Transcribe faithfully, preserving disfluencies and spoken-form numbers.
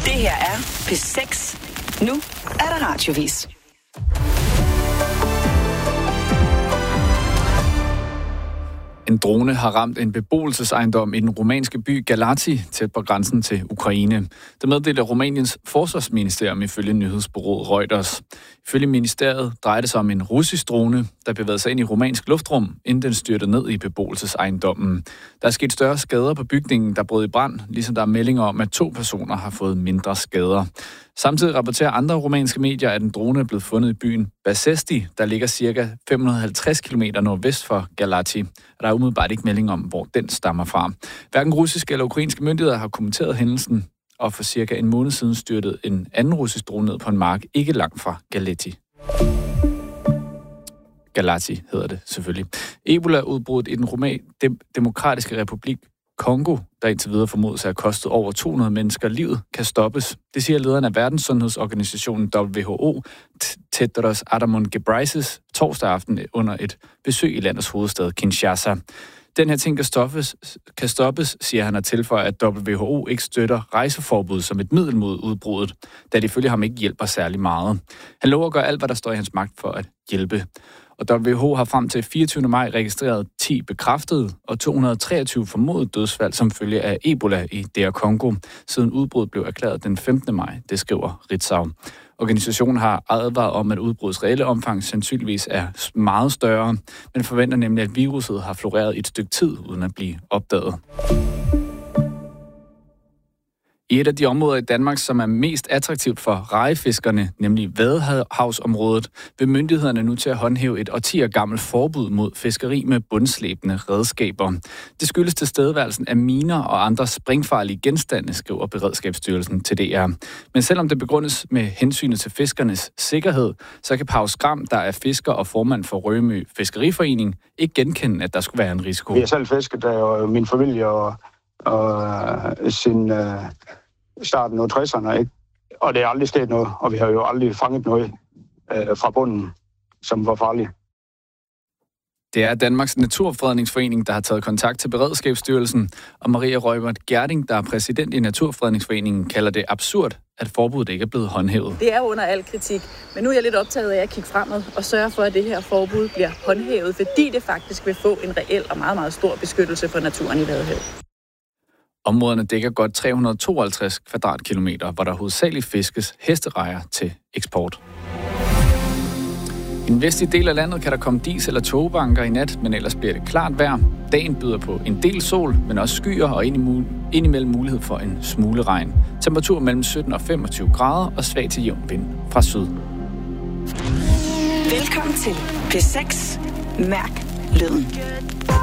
Det her er P seks. Nu er der radiovis. En drone har ramt en beboelsesejendom i den rumænske by Galați, tæt på grænsen til Ukraine. Det meddelte Rumæniens forsvarsministerium ifølge nyhedsbureauet Reuters. Ifølge ministeriet drejer det sig om en russisk drone, der bevægede sig ind i rumænsk luftrum, inden den styrtede ned i beboelsesejendommen. Der er sket større skader på bygningen, der brød i brand, ligesom der er meldinger om, at to personer har fået mindre skader. Samtidig rapporterer andre rumænske medier, at en drone er blevet fundet i byen Basesti, der ligger ca. fem hundrede og halvtreds kilometer nordvest for Galați. Der er umiddelbart ikke melding om, hvor den stammer fra. Hverken russiske eller ukrainske myndigheder har kommenteret hændelsen, og for cirka en måned siden styrtede en anden russisk drone ned på en mark ikke langt fra Galați. Galați hedder det selvfølgelig. Ebola-udbruddet i den rumæ- dem- demokratiske republik Kongo, der indtil videre formodes at have kostet over to hundrede mennesker livet, kan stoppes. Det siger lederen af Verdenssundhedsorganisationen W H O, Tedros Adhanom Ghebreyesus, torsdag aften under et besøg i landets hovedstad Kinshasa. Den her ting kan stoppes, kan stoppes, siger han, og tilføjer, at W H O ikke støtter rejseforbud som et middel mod udbruddet, da det ifølge ham ikke hjælper særlig meget. Han lover at gøre alt, hvad der står i hans magt for at hjælpe. Og W H O har frem til fireogtyvende maj registreret ti bekræftede og to hundrede og treogtyve formodede dødsfald som følge af Ebola i D R Congo, siden udbruddet blev erklæret den femtende maj, det skriver Ritzau. Organisationen har advaret om, at udbruddets reelle omfang sandsynligvis er meget større, men forventer nemlig, at viruset har floreret i et stykke tid uden at blive opdaget. I et af de områder i Danmark, som er mest attraktivt for rejefiskerne, nemlig Vadehavsområdet, vil myndighederne nu til at håndhæve et årtier gammelt forbud mod fiskeri med bundslæbende redskaber. Det skyldes tilstedeværelsen af miner og andre springfarlige genstande, skriver Beredskabsstyrelsen til D R. Men selvom det begrundes med hensynet til fiskernes sikkerhed, så kan Pau Skram, der er fisker og formand for Rømø Fiskeriforening, ikke genkende, at der skulle være en risiko. Vi har selv fisket, og min familie og, og sin... Uh... starten af tresserne, ikke? Og det er aldrig sket noget, og vi har jo aldrig fanget noget øh, fra bunden, som var farligt. Det er Danmarks Naturfredningsforening, der har taget kontakt til Beredskabsstyrelsen, og Maria Reumert Gjerding, der er præsident i Naturfredningsforeningen, kalder det absurd, at forbuddet ikke er blevet håndhævet. Det er under al kritik, men nu er jeg lidt optaget af at kigge fremad og sørge for, at det her forbud bliver håndhævet, fordi det faktisk vil få en reel og meget, meget stor beskyttelse for naturen i Vadehavet. Områderne dækker godt tre hundrede og tooghalvtreds kvadratkilometer, hvor der hovedsageligt fiskes hesterejer til eksport. I den vestlige del af landet kan der komme dis- eller togbanker i nat, men ellers bliver det klart vejr. Dagen byder på en del sol, men også skyer og indimellem mulighed for en smule regn. Temperatur mellem sytten og femogtyve grader og svag til jævn vind fra syd. Velkommen til P seks. Mærk lyden.